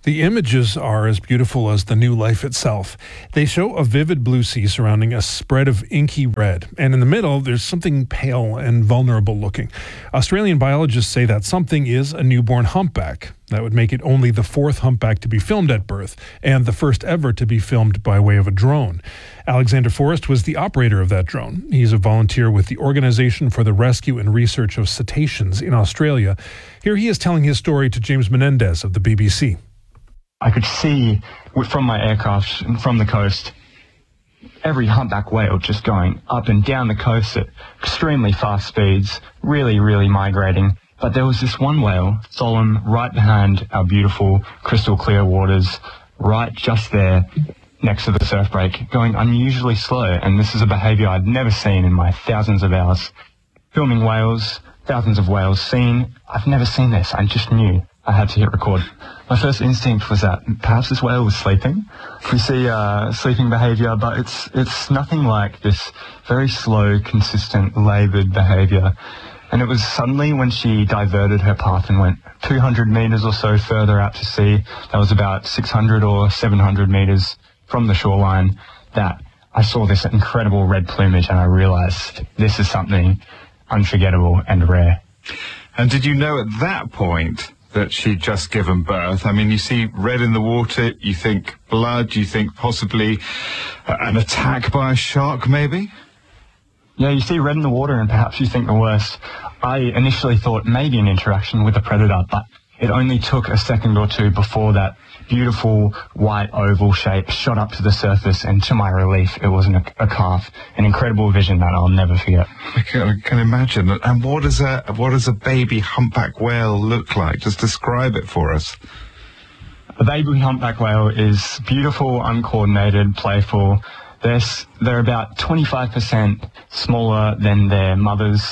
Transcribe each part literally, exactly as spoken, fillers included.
The images are as beautiful as the new life itself. They show a vivid blue sea surrounding a spread of inky red, and in the middle there's something pale and vulnerable looking. Australian biologists say that something is a newborn humpback. That would make it only the fourth humpback to be filmed at birth, and the first ever to be filmed by way of a drone. Alexander Forrest was the operator of that drone. He's a volunteer with the Organisation for the Rescue and Research of Cetaceans in Australia. Here he is telling his story to James Menendez of the B B C. I could see from my aircraft and from the coast every humpback whale just going up and down the coast at extremely fast speeds, really, really migrating. But there was this one whale, solemn, right behind our beautiful crystal clear waters, right just there next to the surf break, going unusually slow. And this is a behaviour I'd never seen in my thousands of hours filming whales, thousands of whales seen. I've never seen this. I just knew I had to hit record. My first instinct was that perhaps this whale was sleeping. We see uh, sleeping behaviour, but it's it's nothing like this very slow, consistent, laboured behaviour. And it was suddenly when she diverted her path and went two hundred metres or so further out to sea, that was about six hundred or seven hundred metres from the shoreline, that I saw this incredible red plumage and I realised this is something unforgettable and rare. And did you know at that point that she'd just given birth? I mean, you see red in the water, you think blood, you think possibly an attack by a shark, maybe? Yeah, you see red in the water and perhaps you think the worst. I initially thought maybe an interaction with a predator, but it only took a second or two before that beautiful white oval shape shot up to the surface, and to my relief, it wasn't a, a calf. An incredible vision that I'll never forget. I can, I can imagine. And what does a what does a baby humpback whale look like? Just describe it for us. A baby humpback whale is beautiful, uncoordinated, playful. They're, they're about twenty-five percent smaller than their mothers.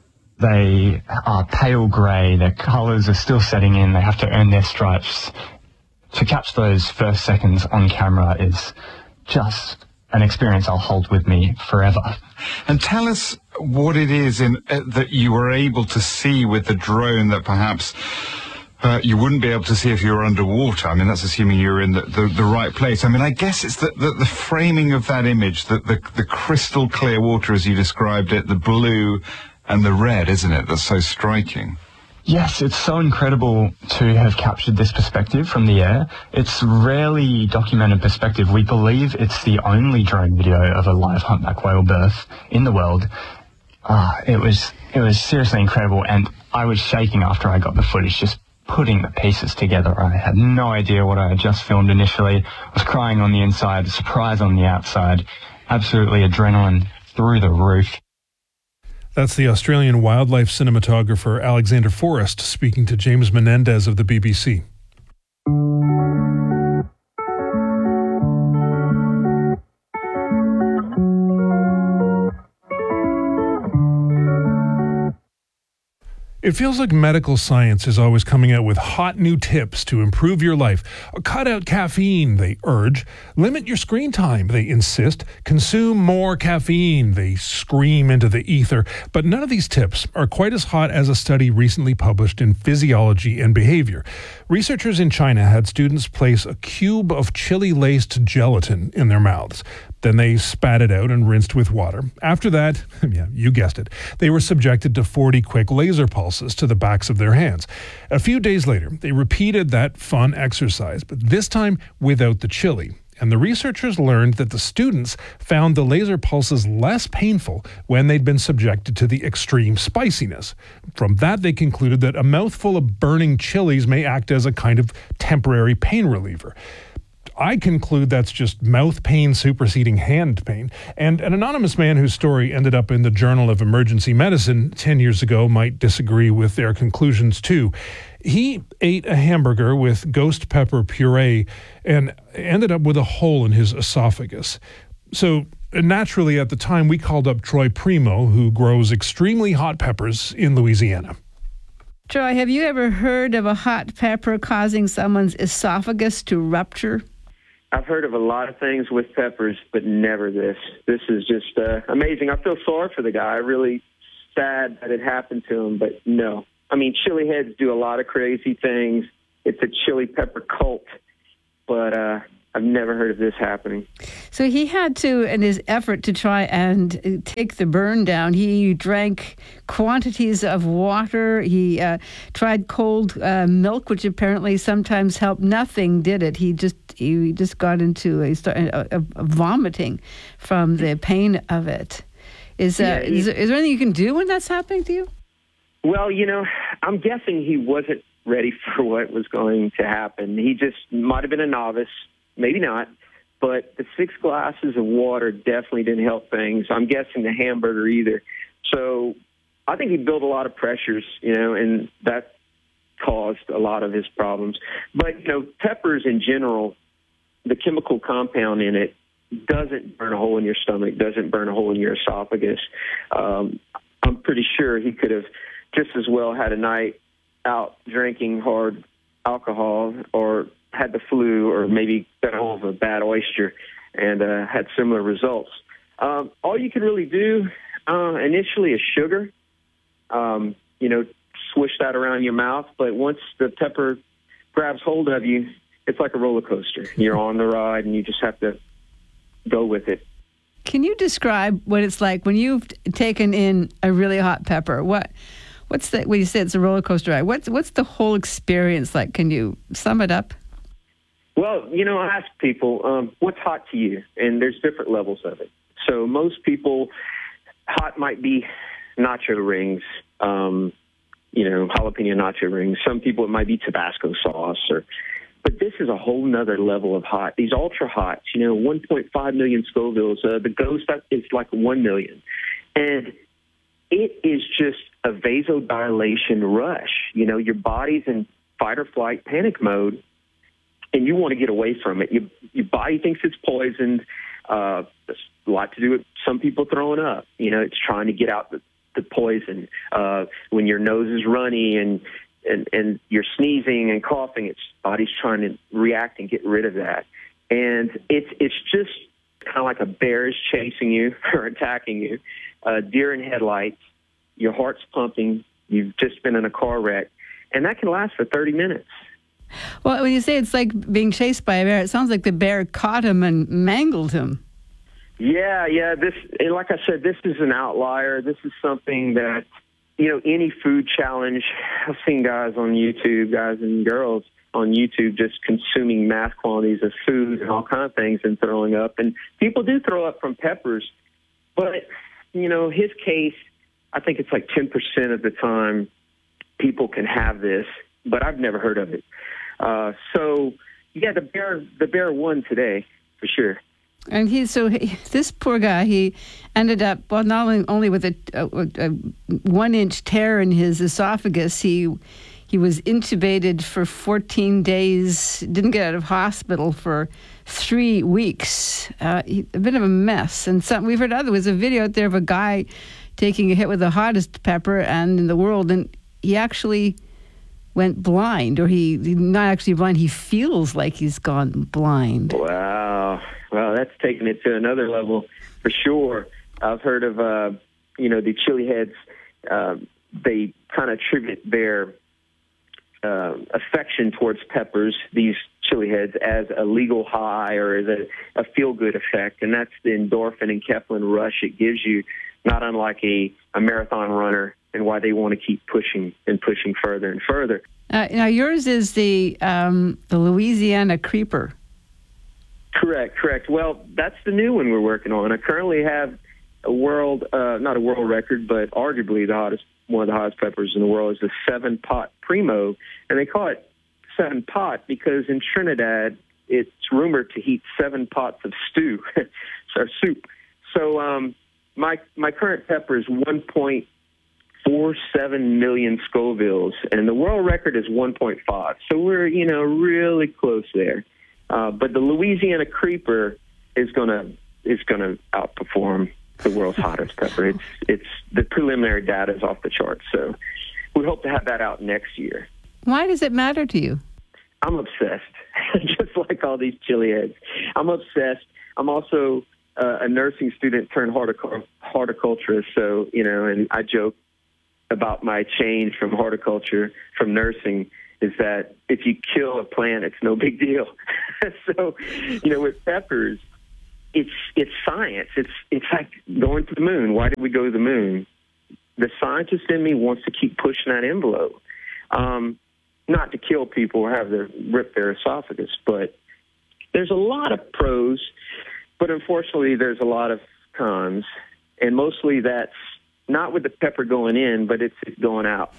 They are pale grey. Their colours are still setting in. They have to earn their stripes. To catch those first seconds on camera is just an experience I'll hold with me forever. And tell us what it is in, uh, that you were able to see with the drone that perhaps uh, you wouldn't be able to see if you were underwater. I mean, that's assuming you're in the, the, the right place. I mean, I guess it's the, the, the framing of that image, the, the, the crystal clear water as you described it, the blue and the red, isn't it? That's so striking. Yes, it's so incredible to have captured this perspective from the air. It's rarely documented perspective. We believe it's the only drone video of a live humpback whale birth in the world. Ah, it was it was seriously incredible, and I was shaking after I got the footage, just putting the pieces together. I had no idea what I had just filmed initially. I was crying on the inside, surprise on the outside, absolutely adrenaline through the roof. That's the Australian wildlife cinematographer Alexander Forrest speaking to James Menendez of the B B C. It feels like medical science is always coming out with hot new tips to improve your life. Cut out caffeine, they urge. Limit your screen time, they insist. Consume more caffeine, they scream into the ether. But none of these tips are quite as hot as a study recently published in Physiology and Behavior. Researchers in China had students place a cube of chili-laced gelatin in their mouths. Then they spat it out and rinsed with water. After that, yeah, you guessed it, they were subjected to forty quick laser pulses to the backs of their hands. A few days later, they repeated that fun exercise, but this time without the chili. And the researchers learned that the students found the laser pulses less painful when they'd been subjected to the extreme spiciness. From that, they concluded that a mouthful of burning chilies may act as a kind of temporary pain reliever. I conclude that's just mouth pain superseding hand pain. And an anonymous man whose story ended up in the Journal of Emergency Medicine ten years ago might disagree with their conclusions too. He ate a hamburger with ghost pepper puree and ended up with a hole in his esophagus. So naturally, at the time, we called up Troy Primo, who grows extremely hot peppers in Louisiana. Troy, have you ever heard of a hot pepper causing someone's esophagus to rupture? I've heard of a lot of things with peppers, but never this. This is just uh, amazing. I feel sorry for the guy. Really sad that it happened to him, but no. I mean, chili heads do a lot of crazy things. it's a chili pepper cult, but uh, I've never heard of this happening. So he had to, in his effort to try and take the burn down, he drank quantities of water. He uh, tried cold uh, milk, which apparently sometimes helped. Nothing did it. He just he just got into a, a, a vomiting from the pain of it. Is, uh, Yeah, he, is, is there anything you can do when that's happening to you? Well, you know, I'm guessing he wasn't ready for what was going to happen. He just might have been a novice, maybe not, but the six glasses of water definitely didn't help things. I'm guessing the hamburger either. So I think he built a lot of pressures, you know, and that caused a lot of his problems. But, you know, peppers in general, the chemical compound in it doesn't burn a hole in your stomach, doesn't burn a hole in your esophagus. Um, I'm pretty sure he could have just as well had a night out drinking hard alcohol or had the flu or maybe got a hold of a bad oyster and uh, had similar results. Um, all you can really do uh, initially is sugar, um, you know, swish that around your mouth. But once the pepper grabs hold of you, it's like a roller coaster. You're on the ride and you just have to go with it. Can you describe what it's like when you've taken in a really hot pepper? What, what's the, when you say it's a roller coaster ride, what's, what's the whole experience like? Can you sum it up? Well, you know, I ask people, um, what's hot to you? And there's different levels of it. So most people, hot might be nacho rings, um, you know, jalapeno nacho rings. Some people, it might be Tabasco sauce. or, But this is a whole nother level of hot. These ultra hots, you know, one point five million Scovilles. Uh, the Ghost is like one million. And it is just a vasodilation rush. You know, your body's in fight or flight panic mode, and you want to get away from it. You, your body thinks it's poisoned. Uh, it's a lot to do with some people throwing up. You know, it's trying to get out the, the poison. Uh, when your nose is runny and, and, and you're sneezing and coughing, it's body's trying to react and get rid of that. And it's it's just kind of like a bear is chasing you or attacking you. Uh, deer in headlights, your heart's pumping, you've just been in a car wreck, and that can last for thirty minutes. Well, when you say it's like being chased by a bear, it sounds like the bear caught him and mangled him. Yeah, yeah. This, like I said, this is an outlier. This is something that, you know, any food challenge. I've seen guys on YouTube, guys and girls on YouTube, just consuming mass quantities of food and all kinds of things and throwing up. And people do throw up from peppers, but you know, his case, I think it's like ten percent of the time people can have this, but I've never heard of it. Uh, so, yeah, the bear the bear won today, for sure. And he, so he, this poor guy, he ended up, well, not only, only with a, a, a one-inch tear in his esophagus, he he was intubated for fourteen days, didn't get out of hospital for three weeks. Uh, he, a bit of a mess. And some, we've heard other, there was a video out there of a guy taking a hit with the hottest pepper and in the world, and he actually went blind, or he, not actually blind, he feels like he's gone blind. Wow. Well, that's taking it to another level for sure. I've heard of, uh, you know, the chili heads, uh, they kind of attribute their uh, affection towards peppers, these chili heads, as a legal high or as a, a feel-good effect, and that's the endorphin and Keflin rush it gives you, not unlike a, a marathon runner, and why they want to keep pushing and pushing further and further. Uh, now, yours is the um, the Louisiana Creeper. Correct, correct. Well, that's the new one we're working on. I currently have a world, uh, not a world record, but arguably the hottest, one of the hottest peppers in the world is the seven pot Primo, and they call it seven pot because in Trinidad it's rumored to heat seven pots of stew, or soup. So um, my my current pepper is one point four seven million Scovilles, and the world record is one point five. So we're, you know, really close there. Uh, but the Louisiana Creeper is gonna is gonna outperform the world's hottest pepper. It's it's the preliminary data is off the charts. So we hope to have that out next year. Why does it matter to you? I'm obsessed, just like all these chili heads. I'm obsessed. I'm also uh, a nursing student turned horticul- horticulturist. So you know, and I joke about my change from horticulture, from nursing, is that if you kill a plant, it's no big deal. So, you know, with peppers, it's it's science. It's it's like going to the moon. Why did we go to the moon? The scientist in me wants to keep pushing that envelope. Um, not to kill people or have them rip their esophagus, but there's a lot of pros, but unfortunately there's a lot of cons, and mostly that's not with the pepper going in, but it's going out.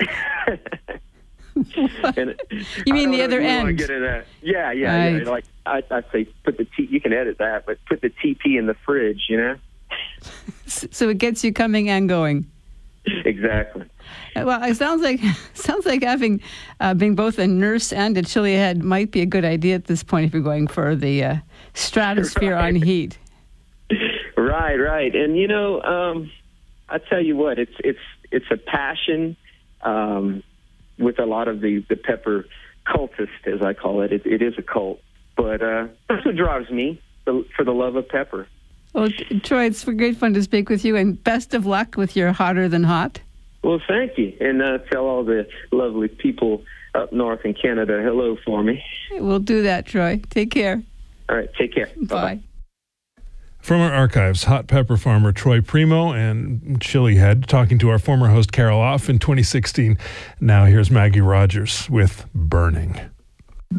And you mean the know, other you end? Get in that. Yeah, yeah, right. yeah. Like I, I say, put the T. You can edit that, but put the T P in the fridge. You know. So it gets you coming and going. Exactly. Well, it sounds like sounds like having uh, being both a nurse and a chili head might be a good idea at this point if you're going for the uh, stratosphere right. on heat. Right, right, and you know, um, I tell you what, it's it's it's a passion um, with a lot of the, the pepper cultists, as I call it. It, it is a cult, but uh, that's what drives me the, for the love of pepper. Well, Troy, it's great fun to speak with you, and best of luck with your Hotter Than Hot. Well, thank you, and uh, tell all the lovely people up north in Canada hello for me. We'll do that, Troy. Take care. All right, take care. Bye. Bye-bye. From our archives, hot pepper farmer Troy Primo and chili head talking to our former host Carol Off in twenty sixteen. Now here's Maggie Rogers with Burning.